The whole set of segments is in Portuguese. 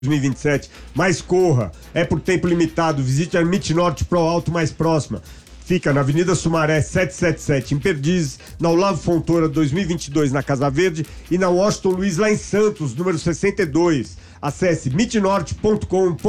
2027, mas corra, é por tempo limitado. Visite a MIT Norte Pro Alto mais próxima. Fica na Avenida Sumaré 777, em Perdizes, na Olavo Fontoura 2022, na Casa Verde, e na Washington Luiz, lá em Santos, número 62. Acesse mitnorte.com.br.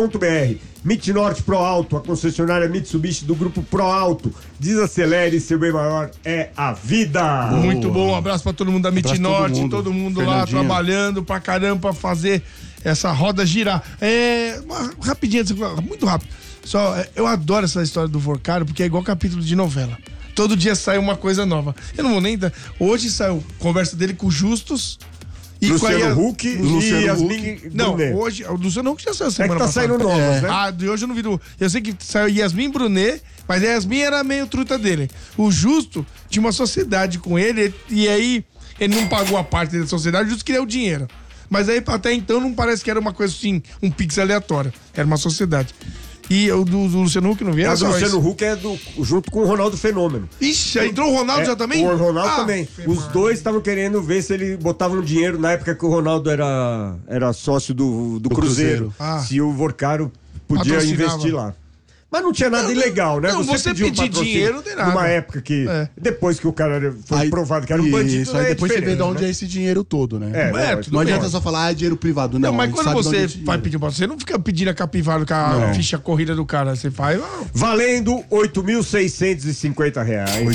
MIT Norte Pro Alto, a concessionária Mitsubishi do grupo Pro Alto. Desacelere, seu bem maior é a vida. Muito bom, um abraço pra todo mundo da MIT Norte, todo mundo lá trabalhando pra caramba pra fazer essa roda girar. Rapidinho, muito rápido. Eu adoro essa história do Vorcaro, porque é igual capítulo de novela. Todo dia sai uma coisa nova. Eu não vou nem dar. Hoje saiu conversa dele com o Justus. E Luciano Huck e Yasmin Brunet. Não, hoje, o Luciano Huck já saiu semana passada. Saindo novas, né? De hoje eu não vi. Eu sei que saiu Yasmin Brunet, mas a Yasmin era meio truta dele. O Justo tinha uma sociedade com ele, e aí ele não pagou a parte da sociedade, o Justo queria o dinheiro. Mas aí até então não parece que era uma coisa assim, um pix aleatório. Era uma sociedade. E o do Luciano Huck não vieram? O do Luciano Huck é junto com o Ronaldo Fenômeno. Ixi, entrou o Ronaldo já também? O Ronaldo também. Os dois estavam querendo ver se ele botava um dinheiro na época que o Ronaldo era sócio do Cruzeiro. Se o Vorcaro podia investir lá. Mas não tinha nada ilegal, né? Não, você pedir dinheiro não tem nada. Numa época que, depois que o cara foi provado que era um bandido, isso, aí depois você vê de onde é esse dinheiro todo, né? Não adianta só falar, é dinheiro privado, não. Não, mas quando você vai pedir pra você, não fica pedindo a capivara com a ficha corrida do cara, você faz... Valendo R$8.650.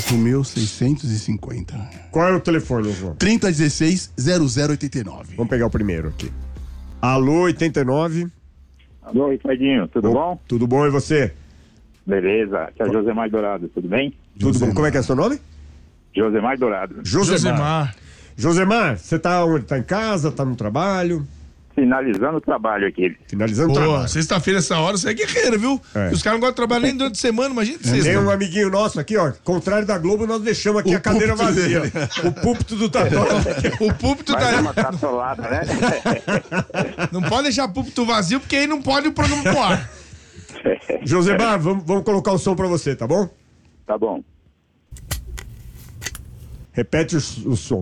8.650. Qual é o telefone, João? 3016-0089. Vamos pegar o primeiro aqui. Alô, 89. Alô, Ricardinho, tudo bom? Tudo bom, e você? Beleza, aqui é o Josemar Dourado, tudo bem? Tudo bom, como é que é seu nome? Josemar Dourado. Josemar, você tá onde? Tá em casa, tá no trabalho? Finalizando o trabalho aqui. Finalizando o trabalho. Sexta-feira, essa hora, você é guerreiro, viu? Os caras não gostam de trabalhar nem durante a semana, imagina sexta. Tem um amiguinho nosso aqui, ó, contrário da Globo, nós deixamos aqui a cadeira vazia. O púlpito do Tató. O púlpito tá... uma catolada, né? Não pode deixar o púlpito vazio, porque aí não pode o programa pro ar. Josemar, vamos colocar o som pra você, tá bom? Tá bom. Repete o som.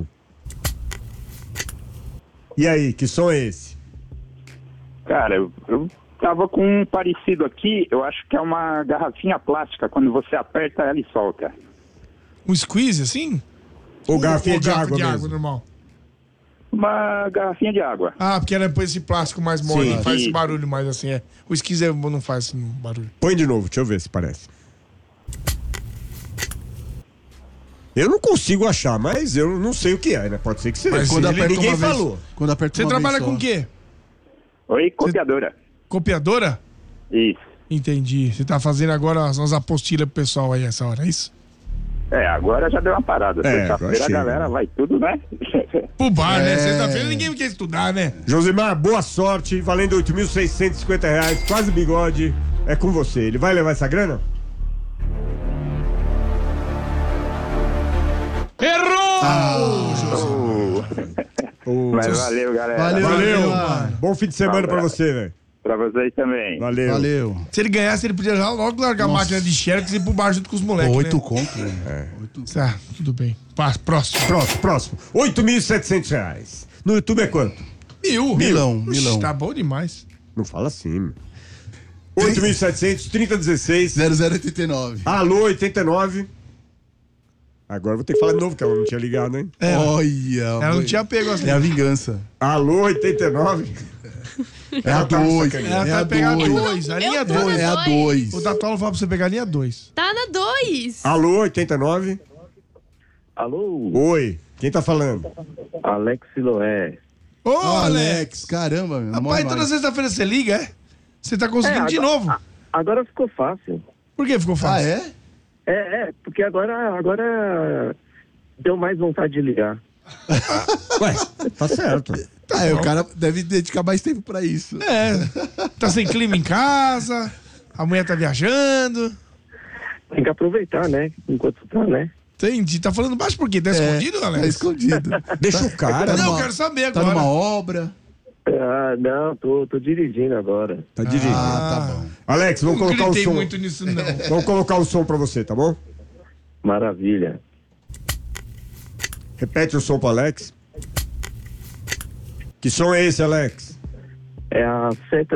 E aí, que som é esse? Cara, eu tava com um parecido aqui, eu acho que é uma garrafinha plástica, quando você aperta ela e solta. Um squeeze, assim? Ou garrafinha de água mesmo? Água normal. Uma garrafinha de água. Porque era depois esse plástico mais mole, não faz esse barulho mais assim, O squeeze não faz esse barulho. Põe de novo, deixa eu ver se parece. Eu não consigo achar, mas eu não sei o que é, né? Pode ser que seja. Mas quando aperta ninguém uma vez, falou. Quando aperta Você uma trabalha vez com só. o quê? Oi, copiadora. Copiadora? Isso. Entendi. Você tá fazendo agora umas apostilas pro pessoal aí essa hora, é isso? Agora já deu uma parada. Sexta-feira a galera vai tudo, né? Pro bar, né? Sexta-feira ninguém quer estudar, né? Josemar, boa sorte, valendo R$8.650, quase bigode. É com você. Ele vai levar essa grana? Mas valeu, galera. Valeu, mano. Bom fim de semana pra você, velho. Pra vocês também. Valeu. Se ele ganhasse, ele podia já logo largar a máquina de xerox e ir pro bar junto com os moleques, 8 né? conto, né? Tudo bem. Próximo. Próximo. R$8.700. No YouTube é quanto? Milão. Tá bom demais. Não fala assim, meu. 8.700, 3016. 0089. Alô, 89. Agora eu vou ter que falar de novo, que ela não tinha ligado, hein? Olha. Ela não tinha pego assim. É a vingança. Alô, 89. É a 2. Ela vai pegar 2. A linha 2. É a 2. O Tatolo fala pra você pegar a linha 2. Tá na 2. Alô, 89. Alô? Oi, quem tá falando? Alex Siloé. Ô, Alex, caramba, meu. Rapaz, toda sexta-feira você liga, é? Você tá conseguindo de novo. Agora ficou fácil. Por que ficou fácil? Porque agora deu mais vontade de ligar. Ué, tá certo. O cara deve dedicar mais tempo pra isso. Tá sem clima em casa, a mulher tá viajando. Tem que aproveitar, né? Enquanto tá, né? Entendi. Tá falando baixo por quê? Tá escondido, Alex? Tá escondido. Deixa o cara. Não, eu quero saber Tá agora. numa obra. Não, tô dirigindo agora. Tá dirigindo. Tá bom. Alex, vamos Não colocar o gritei som. muito nisso, não. Vamos colocar o som pra você, tá bom? Maravilha. Repete o som pro Alex. Que som é esse, Alex? É a